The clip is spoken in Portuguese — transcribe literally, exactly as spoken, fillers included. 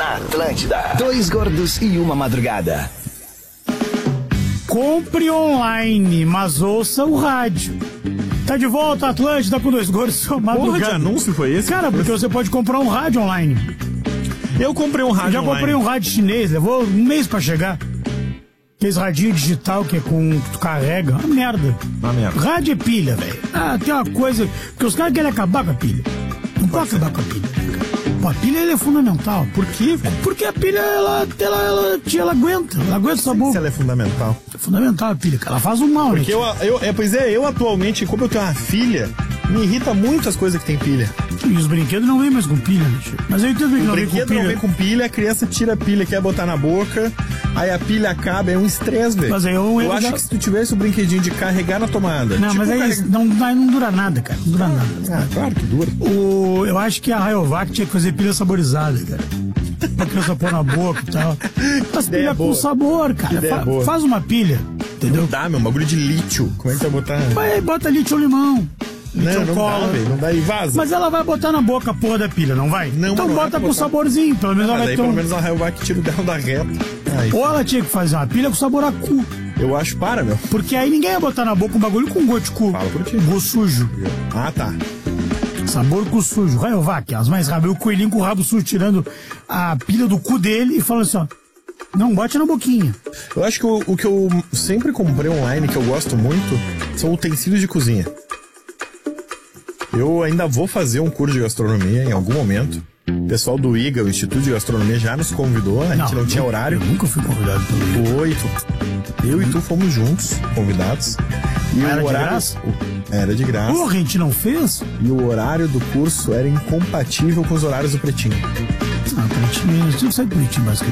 Na Atlântida, dois gordos e uma madrugada. Compre online, mas ouça o rádio. Tá de volta a Atlântida com dois gordos e uma madrugada. Porra de anúncio foi esse? Cara, porque você pode comprar um rádio online. Eu comprei um rádio Eu já online. comprei um rádio chinês, levou um mês pra chegar. Aqueles radinho digital que é com que tu carrega. Uma merda. Uma merda. Rádio é pilha, velho. Ah, tem uma coisa. Porque os caras querem acabar com a pilha. Não pode acabar com a pilha. Pô, a pilha ela é fundamental. Por quê, velho? Porque a pilha, ela, ela, ela, ela aguenta. Ela aguenta o sabor. Se ela é fundamental. É fundamental a pilha, cara. Ela faz um mal, Porque né? eu, eu, é, pois é, eu atualmente, como eu tenho uma filha, me irrita muito as coisas que tem pilha. E os brinquedos não vêm mais com pilha, né, tio? Mas eu entendo que O não vem com brinquedo pilha. não vem com pilha, a criança tira a pilha, quer botar na boca, aí a pilha acaba, é um estresse, velho. Mas aí eu- eu eu acho já- que se tu tivesse o brinquedinho de carregar na tomada. Não, tipo mas aí carrega- não, não, não dura nada, cara. Não dura nada. Ah, claro que dura. O, eu acho que a Rayovac tinha que fazer pilha saborizada, cara. Pra criança pôr na boca e tal. Mas Ideia pilha com boa. sabor, cara. Ideia Fa- boa. faz uma pilha, entendeu? Não dá, meu, um bagulho de lítio. Como é que tu vai botar? Vai, bota lítio ou limão. Não, Lítio não cola. dá, velho. Não dá e vaza. Mas ela vai botar na boca a porra da pilha, não vai? Não, então não bota vai com botar. saborzinho, pelo menos Mas ela vai aí ter pelo um... menos a Rayovac tira o dela da reta. Aí, Ou ela tinha que fazer uma pilha com sabor a cu. eu acho, para, meu. Porque aí ninguém ia botar na boca um bagulho com gosto de cu. Fala por ti. Gosto sujo. Ah, tá. Sabor cu sujo. Rayovac, as mais rápidas. O coelhinho com o rabo sujo tirando a pilha do cu dele e falando assim, ó. Não, bote na boquinha. Eu acho que o, o que eu sempre comprei online, que eu gosto muito, são utensílios de cozinha. Eu ainda vou fazer um curso de gastronomia em algum momento. O pessoal do I G A, o Instituto de Gastronomia, já nos convidou. A gente não, tinha eu- horário. Eu nunca fui convidado pelo I G A. Foi, tu- eu e tu fomos juntos, convidados. E Era o de horário, graça? o- Era de graça. Porra, a gente não fez? E o horário do curso era incompatível com os horários do Pretinho. Ah, Pretinho, a gente não sai do Pretinho, basicamente.